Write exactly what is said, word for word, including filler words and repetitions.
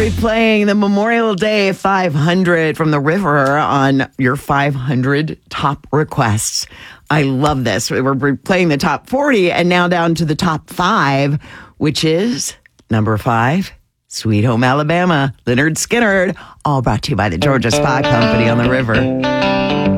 replaying the Memorial Day five hundred from the river on your five hundred top requests. I love this. We're replaying the top forty and now down to the top five, which is number five, Sweet Home Alabama, Lynyrd Skynyrd, all brought to you by the Georgia Spa Company on the river.